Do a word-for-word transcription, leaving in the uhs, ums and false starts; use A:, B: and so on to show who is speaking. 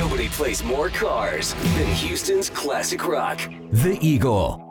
A: Nobody plays more cars than Houston's classic rock.
B: The Eagle.